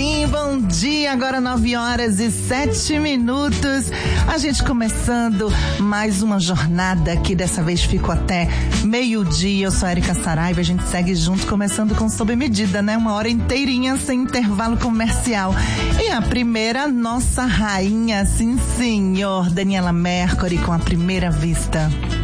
sim, bom dia, agora 9h07. A gente começando mais uma jornada que dessa vez ficou até meio-dia. Eu sou a Erika Saraiva, a gente segue junto, começando com Sob Medida, né? Uma hora inteirinha sem intervalo comercial. E a primeira, nossa rainha, sim senhor, Daniela Mercury com A Primeira Vista.